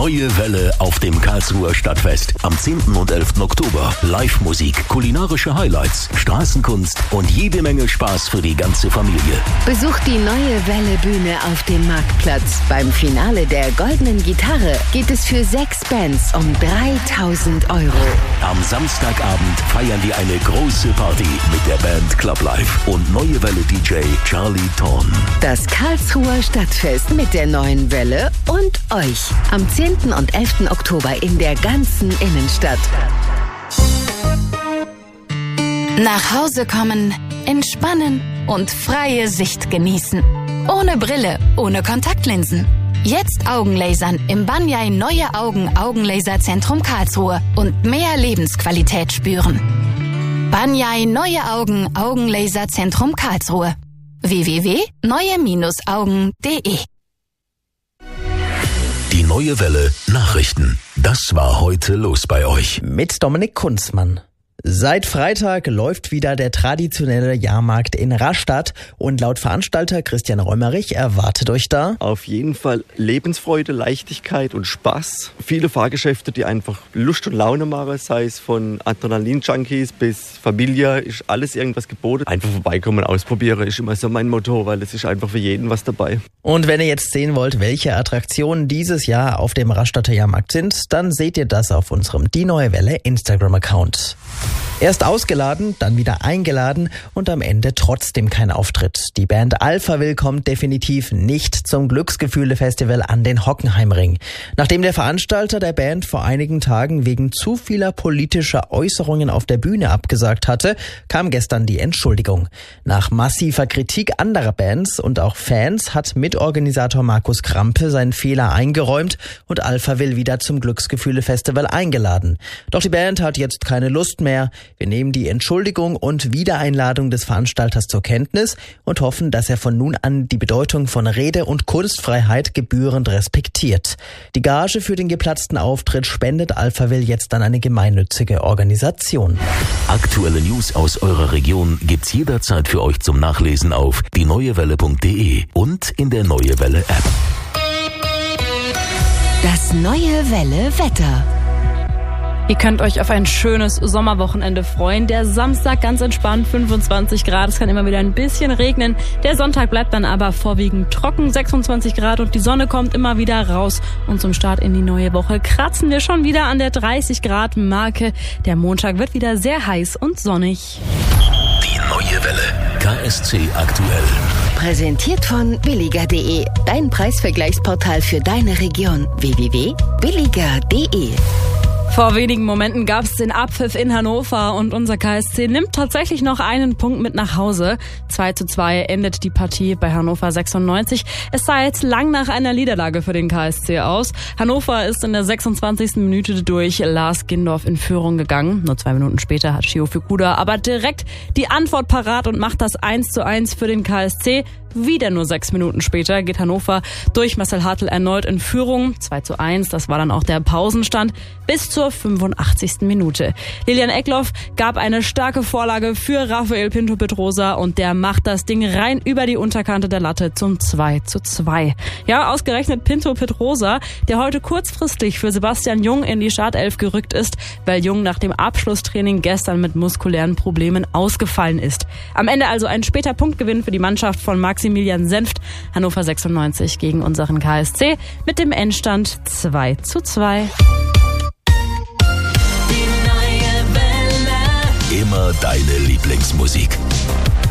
Neue Welle auf dem Karlsruher Stadtfest. Am 10. und 11. Oktober. Live-Musik, kulinarische Highlights, Straßenkunst und jede Menge Spaß für die ganze Familie. Besucht die Neue Welle Bühne auf dem Marktplatz. Beim Finale der Goldenen Gitarre geht es für 6 Bands um 3.000 €. Am Samstagabend feiern wir eine große Party mit der Band Club Life und Neue Welle DJ Charlie Thorn. Das Karlsruher Stadtfest mit der Neuen Welle und euch. Am 10. und 11. Oktober in der ganzen Innenstadt. Nach Hause kommen, entspannen und freie Sicht genießen. Ohne Brille, ohne Kontaktlinsen. Jetzt Augenlasern im Banyai Neue Augen Augenlaserzentrum Karlsruhe und mehr Lebensqualität spüren. Banyai Neue Augen Augenlaserzentrum Karlsruhe. www.neue-augen.de. Die Neue Welle Nachrichten. Das war heute los bei euch. Mit Dominik Kunzmann. Seit Freitag läuft wieder der traditionelle Jahrmarkt in Rastatt und laut Veranstalter Christian Räumerich erwartet euch da auf jeden Fall Lebensfreude, Leichtigkeit und Spaß. Viele Fahrgeschäfte, die einfach Lust und Laune machen, sei es von Adrenalin-Junkies bis Familie, ist alles irgendwas geboten. Einfach vorbeikommen, ausprobieren ist immer so mein Motto, weil es ist einfach für jeden was dabei. Und wenn ihr jetzt sehen wollt, welche Attraktionen dieses Jahr auf dem Rastatter Jahrmarkt sind, dann seht ihr das auf unserem Die Neue Welle Instagram-Account. Erst ausgeladen, dann wieder eingeladen und am Ende trotzdem kein Auftritt. Die Band Alphaville kommt definitiv nicht zum Glücksgefühle-Festival an den Hockenheimring. Nachdem der Veranstalter der Band vor einigen Tagen wegen zu vieler politischer Äußerungen auf der Bühne abgesagt hatte, kam gestern die Entschuldigung. Nach massiver Kritik anderer Bands und auch Fans hat Mitorganisator Markus Krampe seinen Fehler eingeräumt und Alphaville wieder zum Glücksgefühle-Festival eingeladen. Doch die Band hat jetzt keine Lust mehr. Wir nehmen die Entschuldigung und Wiedereinladung des Veranstalters zur Kenntnis und hoffen, dass er von nun an die Bedeutung von Rede- und Kunstfreiheit gebührend respektiert. Die Gage für den geplatzten Auftritt spendet Alphaville jetzt an eine gemeinnützige Organisation. Aktuelle News aus eurer Region gibt's jederzeit für euch zum Nachlesen auf dieneuewelle.de und in der Neue Welle App. Das Neue Welle Wetter. Ihr könnt euch auf ein schönes Sommerwochenende freuen. Der Samstag ganz entspannt, 25 Grad. Es kann immer wieder ein bisschen regnen. Der Sonntag bleibt dann aber vorwiegend trocken, 26 Grad und die Sonne kommt immer wieder raus. Und zum Start in die neue Woche kratzen wir schon wieder an der 30 Grad Marke. Der Montag wird wieder sehr heiß und sonnig. Die Neue Welle. KSC aktuell. Präsentiert von billiger.de. Dein Preisvergleichsportal für deine Region. www.billiger.de. Vor wenigen Momenten gab es den Abpfiff in Hannover und unser KSC nimmt tatsächlich noch einen Punkt mit nach Hause. 2:2 endet die Partie bei Hannover 96. Es sah jetzt lang nach einer Niederlage für den KSC aus. Hannover ist in der 26. Minute durch Lars Gindorf in Führung gegangen. Nur 2 Minuten später hat Shio Fukuda aber direkt die Antwort parat und macht das 1:1 für den KSC. Wieder nur 6 Minuten später geht Hannover durch Marcel Hartl erneut in Führung. 2:1, das war dann auch der Pausenstand bis zur 85. Minute. Lilian Eckloff gab eine starke Vorlage für Rafael Pinto Pedrosa und der macht das Ding rein über die Unterkante der Latte zum 2:2. Ja, ausgerechnet Pinto Pedrosa, der heute kurzfristig für Sebastian Jung in die Startelf gerückt ist, weil Jung nach dem Abschlusstraining gestern mit muskulären Problemen ausgefallen ist. Am Ende also ein später Punktgewinn für die Mannschaft von Maximilian Senft. Hannover 96 gegen unseren KSC mit dem Endstand 2:2. Immer deine Lieblingsmusik.